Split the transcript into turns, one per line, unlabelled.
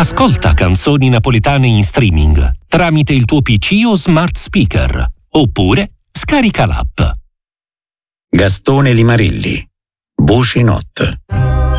Ascolta canzoni napoletane in streaming tramite il tuo PC o smart speaker, oppure scarica l'app.
Gastone Limarilli, Voci Notte.